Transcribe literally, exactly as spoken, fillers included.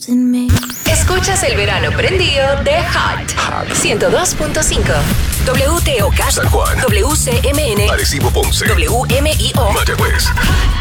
losing me. Escuchas el verano prendido de Hot ciento dos punto cinco. W T O K, San Juan, W C M N, Arecibo, Ponce, W M I O, Mayagüez.